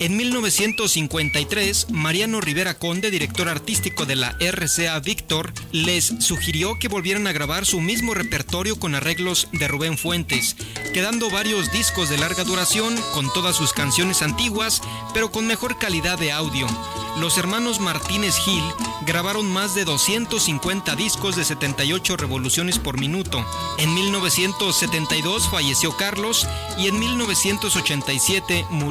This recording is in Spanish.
En 1953, Mariano Rivera Conde, director artístico de la RCA Víctor, les sugirió que volvieran a grabar su mismo repertorio con arreglos de Rubén Fuentes, quedando varios discos de larga duración con todas sus canciones antiguas, pero con mejor calidad de audio. Los hermanos Martínez Gil grabaron más de 250 discos de 78 revoluciones por minuto. En 1972 falleció Carlos y en 1987 murió